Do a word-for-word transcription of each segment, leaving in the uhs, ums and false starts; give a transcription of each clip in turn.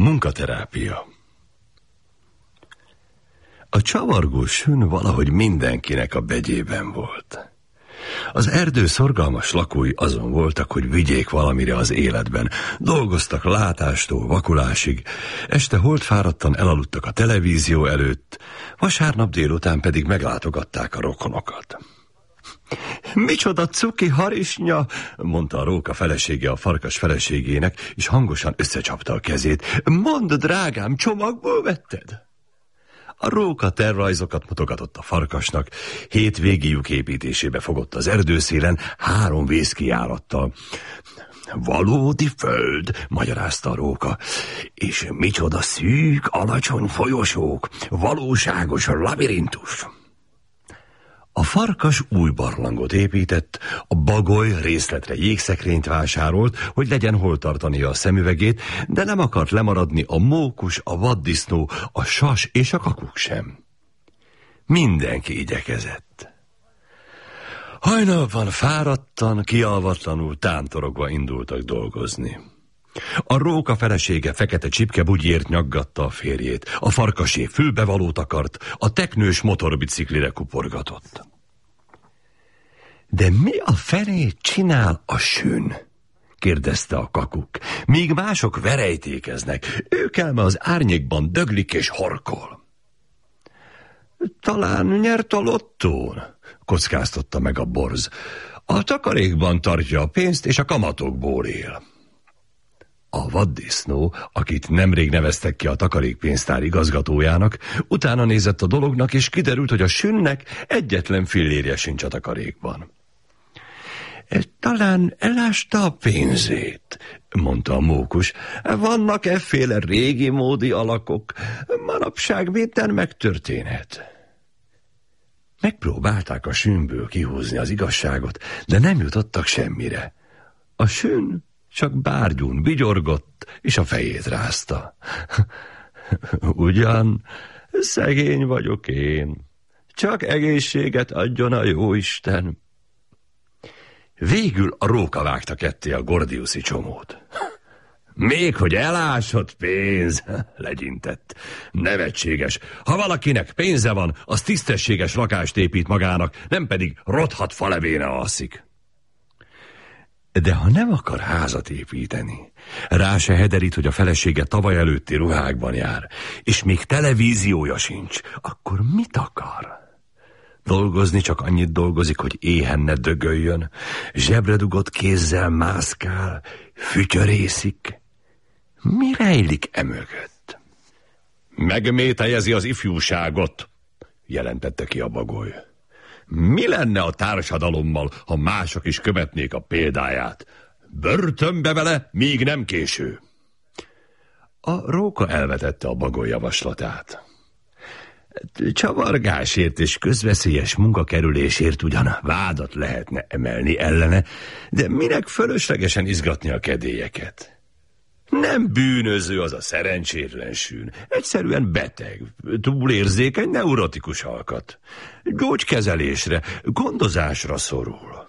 Munkaterápia. A csavargó sün valahogy mindenkinek a begyében volt. Az erdő szorgalmas lakói azon voltak, hogy vigyék valamire az életben. Dolgoztak látástól vakulásig, este holdfáradtan elaludtak a televízió előtt, vasárnap délután pedig meglátogatták a rokonokat. Micsoda cuki harisnya, mondta a róka felesége a farkas feleségének, és hangosan összecsapta a kezét. Mondd, drágám, csomagból vetted? A róka tervrajzokat mutogatott a farkasnak, hétvégi lyuk építésébe fogott az erdőszélen három vészkijárattal. Valódi föld, magyarázta a róka, és micsoda szűk, alacsony folyosók, valóságos labirintus. A farkas új barlangot épített, a bagoly részletre jégszekrényt vásárolt, hogy legyen hol tartania a szemüvegét, de nem akart lemaradni a mókus, a vaddisznó, a sas és a kakuk sem. Mindenki igyekezett. Hajnalban fáradtan, kialvatlanul tántorogva indultak dolgozni. A róka felesége fekete csipkebugyért nyaggatta a férjét, a farkasé fülbevalót akart, a teknős motorbiciklire kuporgatott. De mi a fenét csinál a sün? Kérdezte a kakuk. Míg mások verejtékeznek, ő kelme az árnyékban döglik és horkol. Talán nyert a lottón, kockáztatta meg a borz. A takarékban tartja a pénzt, és a kamatokból él. A vaddisznó, akit nemrég neveztek ki a takarékpénztár igazgatójának, utána nézett a dolognak, és kiderült, hogy a sünnek egyetlen fillérje sincs a takarékban. Talán elásta a pénzét, mondta a mókus. Vannak efféle régi módi alakok, manapság minden megtörténhet. Megpróbálták a sünből kihúzni az igazságot, de nem jutottak semmire. A sün csak bárgyún vigyorgott, és a fejét rázta. Ugyan, szegény vagyok én. Csak egészséget adjon a jóisten. Végül a róka vágta ketté a gordiuszi csomót. Még hogy elásott pénz, legyintett. Nevetséges. Ha valakinek pénze van, az tisztességes lakást épít magának, nem pedig rothadt falevéne alszik. De ha nem akar házat építeni, rá se hederít, hogy a felesége tavaly előtti ruhákban jár, és még televíziója sincs, akkor mit akar? Dolgozni csak annyit dolgozik, hogy éhen ne dögöljön, zsebre dugott kézzel mászkál, fütyörészik. Mi rejlik emögött? Megmételjezi az ifjúságot, jelentette ki a bagoly. Mi lenne a társadalommal, ha mások is követnék a példáját? Börtönbe vele, míg nem késő. A róka elvetette a bagoly javaslatát. Csavargásért és közveszélyes munkakerülésért ugyan vádat lehetne emelni ellene, de minek fölöslegesen izgatni a kedélyeket? Nem bűnöző az a szerencsétlen sün, egyszerűen beteg, túlérzékeny, neurotikus alkat. Gyógykezelésre, gondozásra szorul.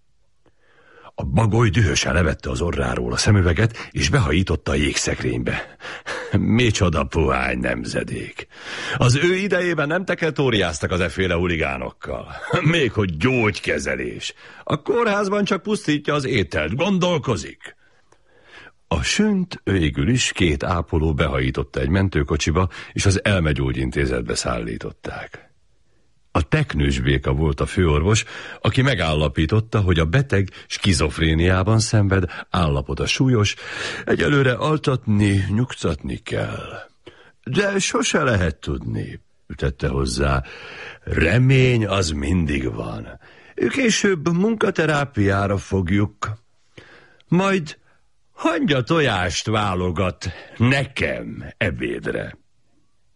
A bagoly dühösen levette az orráról a szemüveget, és behajította a jégszekrénybe. Micsoda pohány nemzedék! Az ő idejében nem teketóriáztak az efféle huligánokkal. Még hogy gyógykezelés. A kórházban csak pusztítja az ételt, gondolkozik. A sünt végül is két ápoló behajította egy mentőkocsiba, és az elmegyógyintézetbe szállították. A teknős béka volt a főorvos, aki megállapította, hogy a beteg skizofréniában szenved, állapota súlyos, egyelőre altatni, nyugtatni kell. De sose lehet tudni, tette hozzá. Remény az mindig van. Később munkaterápiára fogjuk. Majd hangya tojást válogat nekem ebédre.